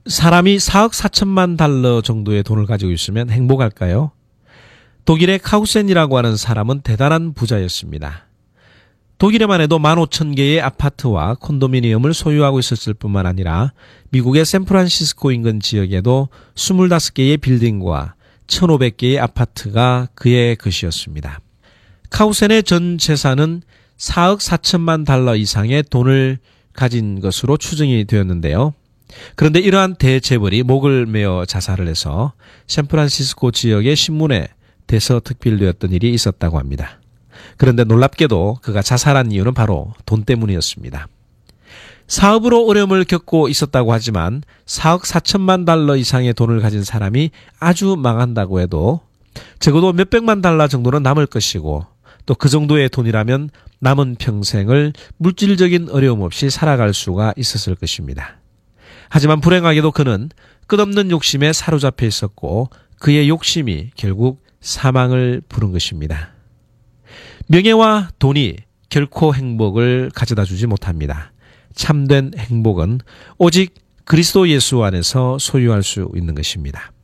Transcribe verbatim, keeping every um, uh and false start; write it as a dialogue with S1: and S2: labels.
S1: 사람이 사억 사천만 달러 정도의 돈을 가지고 있으면 행복할까요? 독일의 카우센이라고 하는 사람은 대단한 부자였습니다. 독일에만 해도 만 오천 개의 아파트와 콘도미니엄을 소유하고 있었을 뿐만 아니라 미국의 샌프란시스코 인근 지역에도 스물다섯 개의 빌딩과 천오백 개의 아파트가 그의 것이었습니다. 카우센의 전 재산은 사억 사천만 달러 이상의 돈을 가진 것으로 추정이 되었는데요. 그런데 이러한 대재벌이 목을 메어 자살을 해서 샌프란시스코 지역의 신문에 대서특필되었던 일이 있었다고 합니다. 그런데 놀랍게도 그가 자살한 이유는 바로 돈 때문이었습니다. 사업으로 어려움을 겪고 있었다고 하지만 사억 사천만 달러 이상의 돈을 가진 사람이 아주 망한다고 해도 적어도 몇백만 달러 정도는 남을 것이고 또 그 정도의 돈이라면 남은 평생을 물질적인 어려움 없이 살아갈 수가 있었을 것입니다. 하지만 불행하게도 그는 끝없는 욕심에 사로잡혀 있었고 그의 욕심이 결국 사망을 부른 것입니다. 명예와 돈이 결코 행복을 가져다 주지 못합니다. 참된 행복은 오직 그리스도 예수 안에서 소유할 수 있는 것입니다.